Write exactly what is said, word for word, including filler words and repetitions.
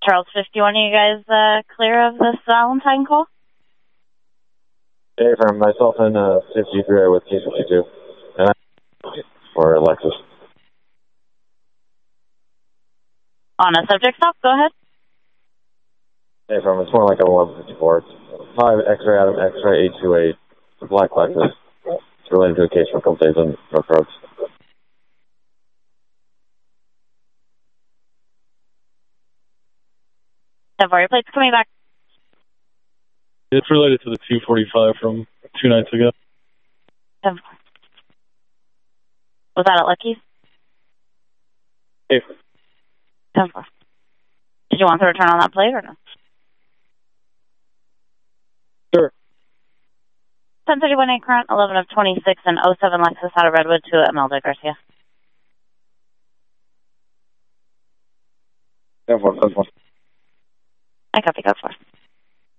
Charles fifty-one, are you guys uh, clear of this Valentine call? Hey, from myself and uh, fifty-three are with K fifty-two. And I for Lexus. On a subject stop, go ahead. Hey, from it's more like an eleven fifty-four. five X-ray Adam X-ray eight two eight. Black Lexus. It's related to a case from a couple days on North Roads. Have your plates coming back? It's related to the two forty-five from two nights ago. Have, was that at Lucky's? Hey. Have, did you want to return on that plate or no? Sure. ten thirty-one A current, eleven of twenty-six, and oh seven Lexus out of Redwood to Imelda Garcia. ten four, ten four. I copy, go for.